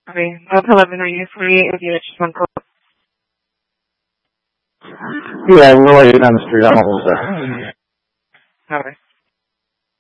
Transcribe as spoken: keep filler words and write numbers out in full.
Okay, what eleven are you free if you just one call? Yeah, we're waiting on the street. I'm almost there. All right.